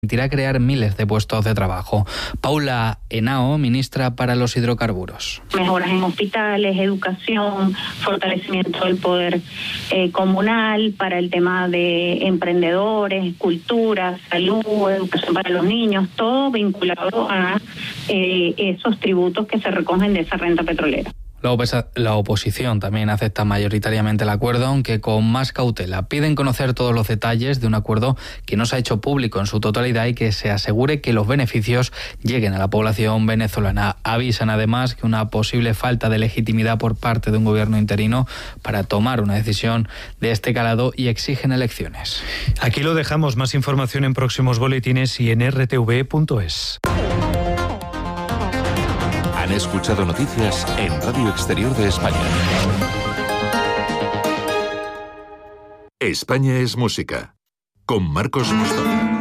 permitirá crear miles de puestos de trabajo. Paula Henao, ministra para los hidrocarburos. Mejoras en hospitales, educación, fortalecimiento del poder comunal para el tema de emprendedores, cultura, salud, educación para los niños, todo vinculado a esos tributos que se recogen de esa renta petrolera. La oposición también acepta mayoritariamente el acuerdo, aunque con más cautela. Piden conocer todos los detalles de un acuerdo que no se ha hecho público en su totalidad y que se asegure que los beneficios lleguen a la población venezolana. Avisan además que una posible falta de legitimidad por parte de un gobierno interino para tomar una decisión de este calado y exigen elecciones. Aquí lo dejamos. Más información en próximos boletines y en rtv.es. Han escuchado noticias en Radio Exterior de España. España es música, con Marcos Mostoza.